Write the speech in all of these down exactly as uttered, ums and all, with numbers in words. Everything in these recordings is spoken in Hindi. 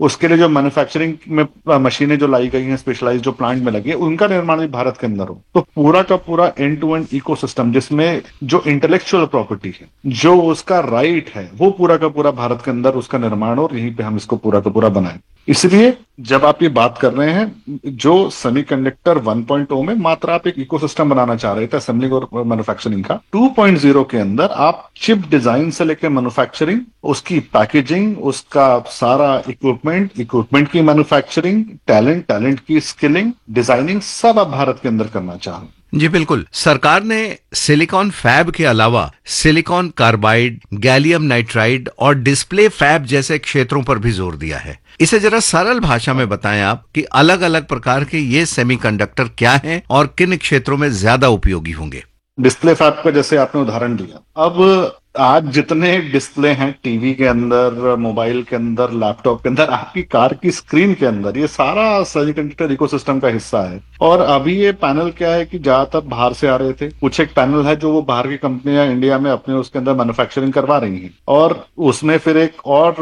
उसके लिए जो मैन्युफैक्चरिंग में मशीनें जो लाई गई हैं, स्पेशलाइज जो प्लांट में लगी है, उनका निर्माण भी भारत के अंदर हो। तो पूरा का पूरा एंड टू एंड इकोसिस्टम, जिसमें जो इंटेलेक्चुअल प्रॉपर्टी है, जो उसका राइट है, वो पूरा का पूरा भारत के अंदर उसका निर्माण हो और यहीं पे हम इसको पूरा का पूरा बनाएं। इसलिए जब आप ये बात कर रहे हैं, जो सेमीकंडक्टर वन पॉइंट ओ में मात्र आप एक इकोसिस्टम बनाना चाह रहे थे असेंबलिंग और मैन्युफैक्चरिंग का, टू पॉइंट ज़ीरो के अंदर आप चिप डिजाइन से लेकर मैन्युफैक्चरिंग, उसकी पैकेजिंग, उसका सारा इक्विपमेंट, इक्विपमेंट की मैन्युफैक्चरिंग, टैलेंट, टैलेंट की स्किलिंग, डिजाइनिंग, सब आप भारत के अंदर करना चाह रहे हैं। जी बिल्कुल। सरकार ने सिलिकॉन फैब के अलावा सिलिकॉन कार्बाइड, गैलियम नाइट्राइड और डिस्प्ले फैब जैसे क्षेत्रों पर भी जोर दिया है। इसे जरा सरल भाषा में बताएं आप कि अलग अलग प्रकार के ये सेमीकंडक्टर क्या हैं और किन क्षेत्रों में ज्यादा उपयोगी होंगे। डिस्प्ले फैब का जैसे आपने उदाहरण दिया, अब आज जितने डिस्प्ले हैं टीवी के अंदर, मोबाइल के अंदर, लैपटॉप के अंदर, आपकी कार की स्क्रीन के अंदर, ये सारा सेमीकंडक्टर इकोसिस्टम का हिस्सा है। और अभी ये पैनल क्या है कि ज्यादातर बाहर से आ रहे थे, कुछ एक पैनल है जो वो बाहर की कंपनियां इंडिया में अपने उसके अंदर मैन्युफैक्चरिंग करवा रही हैं, और उसमें फिर एक और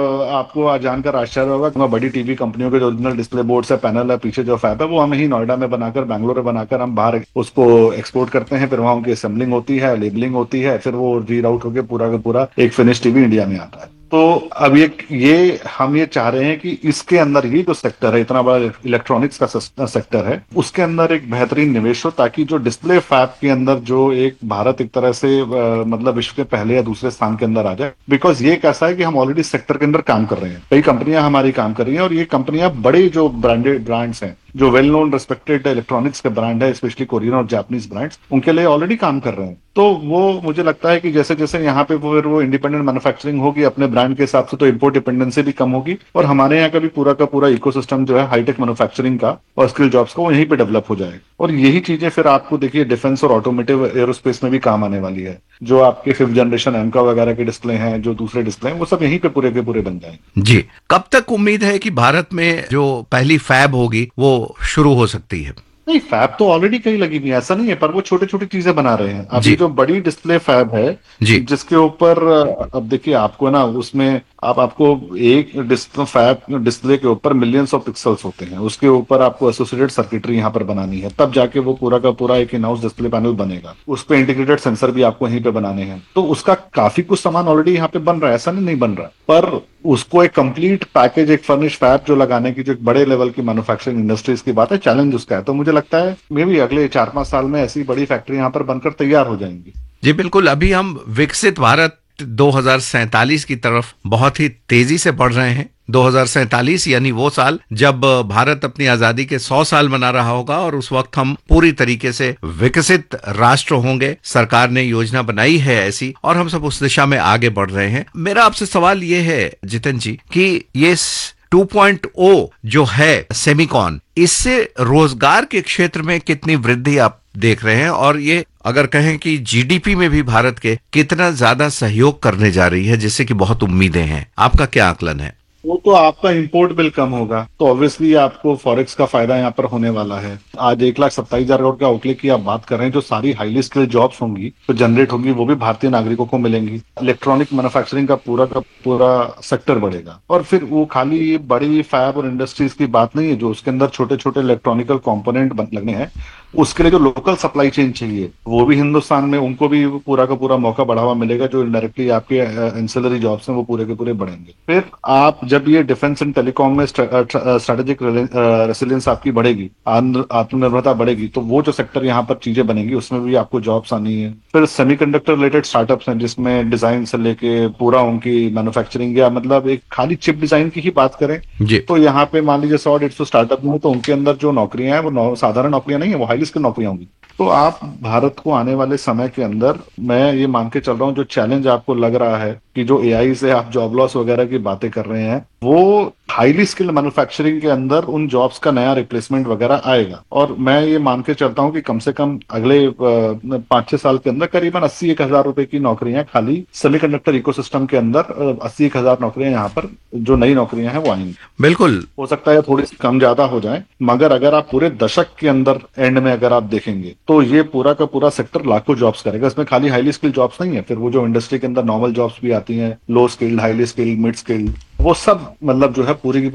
आपको जानकर आश्चर्य होगा, बड़ी टीवी कंपनियों के जो ओरिजिनल डिस्प्ले बोर्ड है, पैनल है, पीछे जो फैब है, वो हम ही नोएडा में बनाकर, बैंगलोर में बनाकर हम बाहर उसको एक्सपोर्ट करते हैं। फिर वहां उनकी असेंबलिंग होती है, लेबलिंग होती है, फिर वो रीराउट होकर पूरा का पूरा एक फिनिश टीवी इंडिया में आता है। तो अब ये ये हम ये चाह रहे हैं कि इसके अंदर ये जो सेक्टर है, इतना बड़ा इलेक्ट्रॉनिक्स का सेक्टर है, उसके अंदर एक बेहतरीन निवेश हो, ताकि जो डिस्प्ले फैब के अंदर जो एक भारत एक तरह से आ, मतलब विश्व के पहले या दूसरे स्थान के अंदर आ जाए। बिकॉज ये कैसा है कि हम ऑलरेडी सेक्टर के अंदर काम कर रहे हैं, कई कंपनियां हमारी काम कर रही हैं, और ये कंपनियां बड़े जो ब्रांडेड ब्रांड्स हैं, जो वेल नोन रेस्पेक्टेड इलेक्ट्रॉनिक्स के ब्रांड है, स्पेशली कोरियन और जापानीज ब्रांड्स, उनके लिए ऑलरेडी काम कर रहे हैं। तो वो मुझे लगता है कि जैसे जैसे यहाँ पे वो वो इंडिपेंडेंट मैन्युफैक्चरिंग होगी अपने ब्रांड के हिसाब से, तो इंपोर्ट डिपेंडेंसी भी कम होगी, और हमारे यहाँ का भी पूरा का पूरा इकोसिस्टम जो है हाईटेक मैन्युफैक्चरिंग का और स्किल जॉब्स का, वो यहीं पे डेवलप हो जाएगा। और यही चीजें फिर आपको देखिए डिफेंस और ऑटोमोटिव एरोस्पेस में भी काम आने वाली है। जो आपके फिफ्थ जनरेशन एमका वगैरह के डिस्प्ले हैं, जो दूसरे डिस्प्ले हैं, वो सब यहीं पे पूरे के पूरे बन जाएंगे। जी, कब तक उम्मीद है कि भारत में जो पहली फैब होगी वो शुरू हो सकती है? नहीं, फैब तो ऑलरेडी कहीं लगी हुई है, ऐसा नहीं है, पर वो छोटी छोटी चीजें बना रहे हैं। अभी जो बड़ी डिस्प्ले फैब है, जिसके ऊपर अब देखिए आपको ना, उसमें आप आपको एक डिस्प्ले फैब डिस्प्ले के ऊपर मिलियंस ऑफ पिक्सल्स होते हैं, उसके ऊपर आपको एसोसिएटेड सर्किटरी यहाँ पर बनानी है, तब जाके वो पूरा का पूरा एक इन हाउस डिस्प्ले पैनल बनेगा। उस पर इंटीग्रेटेड सेंसर भी आपको यहीं पे बनाने हैं। तो उसका काफी कुछ सामान ऑलरेडी यहाँ पे बन रहा है, ऐसा नहीं नहीं बन रहा, पर उसको एक कंप्लीट पैकेज, एक फर्निश फैब जो लगाने की, जो एक बड़े लेवल की मैन्युफैक्चरिंग इंडस्ट्रीज की बात है, चैलेंज उसका है। तो मुझे लगता है मे भी अगले चार पांच साल में ऐसी बड़ी फैक्ट्री यहाँ पर बनकर तैयार हो जाएंगी। जी बिल्कुल। अभी हम विकसित भारत दो हज़ार सैंतालीस की तरफ बहुत ही तेजी से बढ़ रहे हैं। दो हज़ार सैंतालीस यानी वो साल जब भारत अपनी आजादी के सौ साल मना रहा होगा, और उस वक्त हम पूरी तरीके से विकसित राष्ट्र होंगे। सरकार ने योजना बनाई है ऐसी, और हम सब उस दिशा में आगे बढ़ रहे हैं। मेरा आपसे सवाल ये है जितेंद्र जी कि ये टू पॉइंट ओ जो है सेमिकॉन, इससे रोजगार के क्षेत्र में कितनी वृद्धि आप देख रहे हैं, और ये अगर कहें कि जीडीपी में भी भारत के कितना ज्यादा सहयोग करने जा रही है, जिससे कि बहुत उम्मीदें हैं, आपका क्या आकलन है? वो तो आपका इंपोर्ट बिल कम होगा, तो ऑब्वियसली आपको फॉरेक्स का फायदा यहाँ पर होने वाला है। आज एक लाख सत्ताईस हजार करोड़ का आउटले की आप बात कर रहे हैं, जो सारी हाईली स्किल्ड जॉब्स होंगी तो जनरेट होंगी, वो भी भारतीय नागरिकों को मिलेंगी। इलेक्ट्रॉनिक मैन्युफैक्चरिंग का पूरा का पूरा सेक्टर बढ़ेगा। और फिर वो खाली बड़ी फैब और इंडस्ट्रीज की बात नहीं है, जो उसके अंदर छोटे छोटे इलेक्ट्रॉनिकल कॉम्पोनेंट लगने हैं, उसके लिए जो लोकल सप्लाई चेन चाहिए, वो भी हिंदुस्तान में, उनको भी पूरा का पूरा मौका बढ़ावा मिलेगा। जो इनडायरेक्टली आपके एंसिलरी जॉब्स हैं वो पूरे के पूरे बढ़ेंगे। फिर आप जब ये डिफेंस एंड टेलीकॉम में स्ट्रेटेजिक रेसिलियंस आपकी बढ़ेगी, आत्मनिर्भरता बढ़ेगी, तो वो जो सेक्टर यहाँ पर चीजें बनेंगी, उसमें भी आपको जॉब्स आनी है। फिर सेमीकंडक्टर रिलेटेड स्टार्टअप्स हैं, जिसमें डिजाइन से लेके पूरा उनकी मैन्युफैक्चरिंग, या मतलब एक खाली चिप डिजाइन की ही बात करें तो यहाँ पे मान लीजिए सौ डेढ़ सौ स्टार्टअप में, तो उनके अंदर जो नौकरियां हैं वो साधारण नौकरियां नहीं है, वो हाईली स्किल्ड नौकरियां होंगी। तो आप भारत को आने वाले समय के अंदर, मैं ये मान के चल रहा हूँ, जो चैलेंज आपको लग रहा है कि जो एआई से आप जॉब लॉस वगैरह की बातें कर रहे हैं, वो हाईली स्किल्ड मैन्युफैक्चरिंग के अंदर उन जॉब्स का नया रिप्लेसमेंट वगैरह आएगा। और मैं ये मान के चलता हूँ कि कम से कम अगले पांच छह साल के अंदर करीबन अस्सी एक हजार रुपए की नौकरियां खाली सेमीकंडक्टर इकोसिस्टम के अंदर, अस्सी एक हजार नौकरियां यहाँ पर जो नई नौकरियां हैं वो आएंगी। बिल्कुल हो सकता है थोड़ी सी कम ज्यादा हो जाए, मगर अगर आप पूरे दशक के अंदर एंड में अगर आप देखेंगे तो ये पूरा का पूरा सेक्टर लाखों जॉब्स करेगा। इसमें खाली हाईली स्किल्ड जॉब्स नहीं है, फिर वो जो इंडस्ट्री के अंदर नॉर्मल जॉब्स भी आती हैं, लो skilled, highly skilled, mid skilled, वो सब मतलब जो है पूरी की